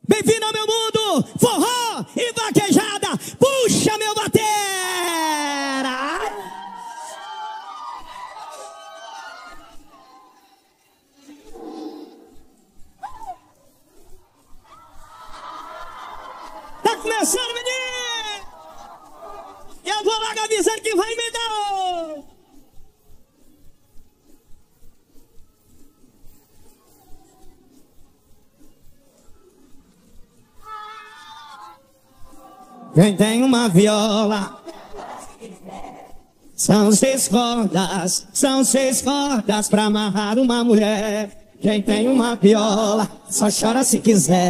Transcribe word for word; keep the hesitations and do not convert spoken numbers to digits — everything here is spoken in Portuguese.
Bem-vindo ao meu mundo, forró e vaquejada. Puxa, meu batera. Tá começando, menino. Eu vou logo avisando que vai me dar. Quem tem uma viola, são seis cordas, são seis cordas pra amarrar uma mulher. Quem tem uma viola, só chora se quiser.